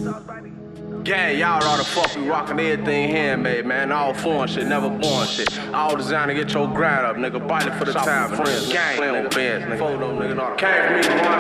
Gang, y'all ought to fuck we rockin' everything handmade, man. All foreign shit, never born shit. All design to get your grind up, nigga. Bite it for the time, friends. Gang, nigga. Fold them, nigga. Came from me,